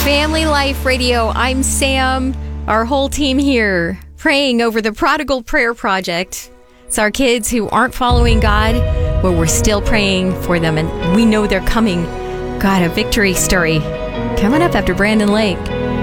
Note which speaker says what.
Speaker 1: Family Life Radio. I'm Sam, our whole team here, praying over the Prodigal Prayer Project. It's our kids who aren't following God, but we're still praying for them, and we know they're coming. God, a victory story coming up after Brandon Lake.